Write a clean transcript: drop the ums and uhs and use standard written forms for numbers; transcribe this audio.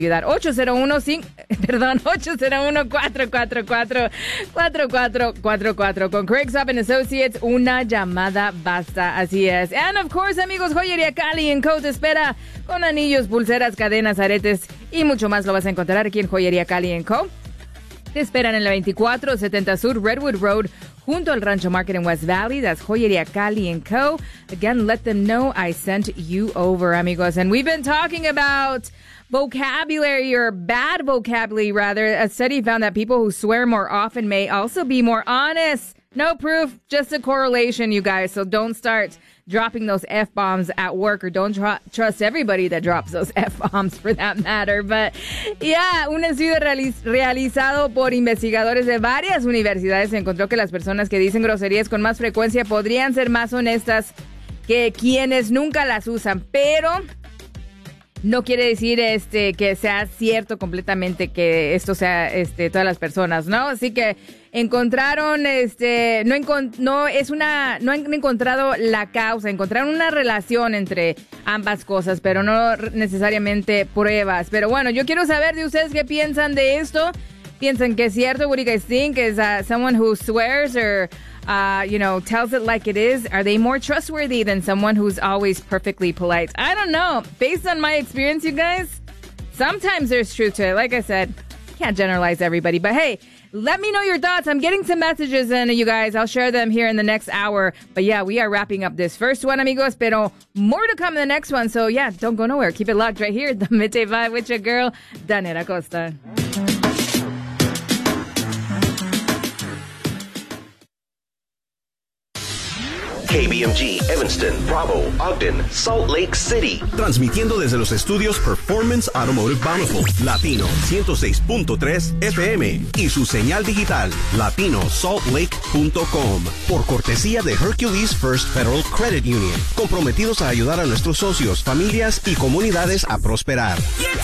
ayudar. 801-444-4444 con Craig Sopp & Associates. Una llamada basta, así es. And of course, amigos, Joyería Cali & Co. te espera con anillos, pulseras, cadenas, aretes y mucho más. Lo vas a encontrar aquí en Joyería Cali & Co. Te esperan en la 2470 Sur Redwood Road, junto al Rancho Market in West Valley. That's Joyería Cali & Co. Again, let them know I sent you over, amigos. And we've been talking about vocabulary, or bad vocabulary, rather. A study found that people who swear more often may also be more honest. No proof, just a correlation, you guys. So don't start dropping those F-bombs at work, or don't trust everybody that drops those F-bombs for that matter. But yeah, un estudio realizado por investigadores de varias universidades encontró que las personas que dicen groserías con más frecuencia podrían ser más honestas que quienes nunca las usan, pero no quiere decir que sea cierto completamente que esto sea todas las personas, ¿no? Así que encontraron no han encontrado la causa, encontraron una relación entre ambas cosas, pero no necesariamente pruebas. Pero bueno, yo quiero saber de ustedes qué piensan de esto. ¿Piensan que es cierto? What do you guys think? Is someone who swears or tells it like it is, are they more trustworthy than someone who's always perfectly polite? I don't know. Based on my experience, you guys, sometimes there's truth to it. Like I said, can't generalize everybody. But hey, let me know your thoughts. I'm getting some messages in, you guys. I'll share them here in the next hour. But yeah, we are wrapping up this first one, amigos. Pero more to come in the next one. So yeah, don't go nowhere. Keep it locked right here. The Midday Vibe with your girl, Danette Acosta. KBMG, Evanston, Bravo, Ogden, Salt Lake City. Transmitiendo desde los estudios Performance Automotive Bountiful, Latino 106.3 FM y su señal digital, LatinoSaltLake.com. Por cortesía de Hercules First Federal Credit Union. Comprometidos a ayudar a nuestros socios, familias y comunidades a prosperar.